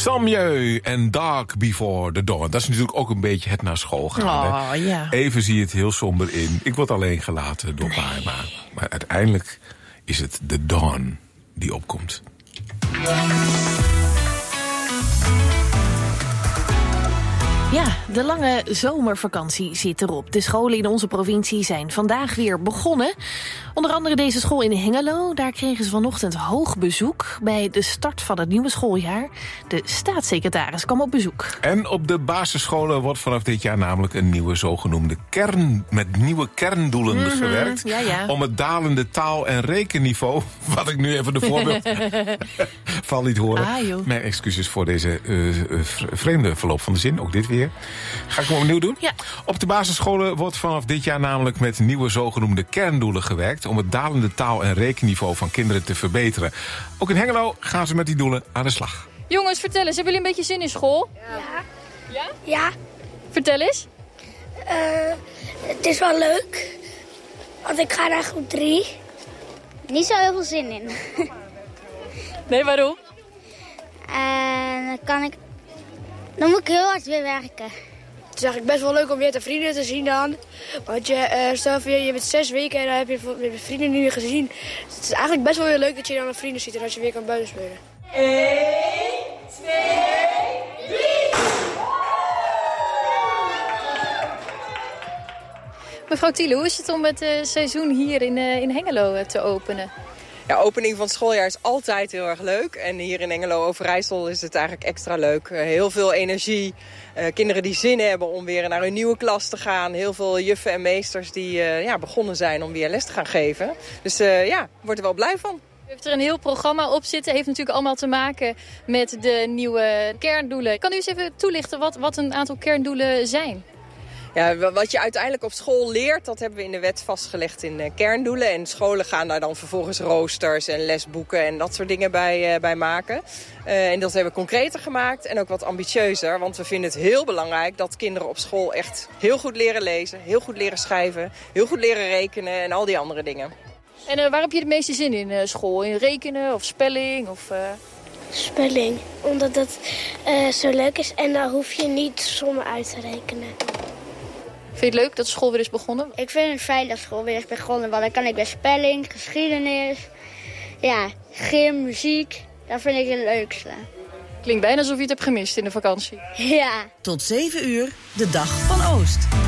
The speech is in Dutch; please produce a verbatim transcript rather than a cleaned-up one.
Samjeu en Dark Before the Dawn. Dat is natuurlijk ook een beetje het naar school gaan. Oh, hè? ja. Even zie je het heel somber in. Ik word alleen gelaten door pa en ma. Maar uiteindelijk is het de dawn die opkomt. Ja, de lange zomervakantie zit erop. De scholen in onze provincie zijn vandaag weer begonnen. Onder andere deze school in Hengelo. Daar kregen ze vanochtend hoog bezoek bij de start van het nieuwe schooljaar. De staatssecretaris kwam op bezoek. En op de basisscholen wordt vanaf dit jaar namelijk een nieuwe zogenoemde kern... met nieuwe kerndoelen mm-hmm, gewerkt. Ja, ja. Om het dalende taal- en rekenniveau... wat ik nu even de voorbeeld van liet horen. Ah, Mijn excuses voor deze uh, vreemde verloop van de zin, ook dit weer. Ga ik hem opnieuw doen? Ja. Op de basisscholen wordt vanaf dit jaar namelijk met nieuwe zogenoemde kerndoelen gewerkt... om het dalende taal- en rekenniveau van kinderen te verbeteren. Ook in Hengelo gaan ze met die doelen aan de slag. Jongens, vertel eens, hebben jullie een beetje zin in school? Ja. Ja? Ja. Vertel eens. Uh, het is wel leuk, want ik ga naar groep drie. Niet zo heel veel zin in. Nee, waarom? En dan kan ik... Dan moet ik heel hard weer werken. Het is eigenlijk best wel leuk om weer de vrienden te zien dan. Want je, uh, stel voor je, je bent zes weken en dan heb je je vrienden niet meer gezien. Het is eigenlijk best wel weer leuk dat je dan met vrienden ziet en dat je weer kan buiten spelen. één, twee, drie. Mevrouw Thiele, hoe is het om het uh, seizoen hier in, uh, in Hengelo uh, te openen? Ja, opening van het schooljaar is altijd heel erg leuk. En hier in Hengelo Overijssel is het eigenlijk extra leuk. Uh, heel veel energie. Uh, kinderen die zin hebben om weer naar hun nieuwe klas te gaan. Heel veel juffen en meesters die uh, ja, begonnen zijn om weer les te gaan geven. Dus uh, ja, word er wel blij van. U heeft er een heel programma op zitten. Heeft natuurlijk allemaal te maken met de nieuwe kerndoelen. Kan u eens even toelichten wat, wat een aantal kerndoelen zijn? Ja, wat je uiteindelijk op school leert, dat hebben we in de wet vastgelegd in uh, kerndoelen. En scholen gaan daar dan vervolgens roosters en lesboeken en dat soort dingen bij, uh, bij maken. Uh, en dat hebben we concreter gemaakt en ook wat ambitieuzer. Want we vinden het heel belangrijk dat kinderen op school echt heel goed leren lezen, heel goed leren schrijven, heel goed leren rekenen en al die andere dingen. En uh, waar heb je het meeste zin in uh, school? In rekenen of spelling? Of, uh... Spelling, omdat dat uh, zo leuk is en dan hoef je niet sommen uit te rekenen. Vind je het leuk dat de school weer is begonnen? Ik vind het fijn dat school weer is begonnen, want dan kan ik bij spelling, geschiedenis, ja, gym, muziek. Dat vind ik het leukste. Klinkt bijna alsof je het hebt gemist in de vakantie. Ja. Tot zeven uur, de dag van Oost.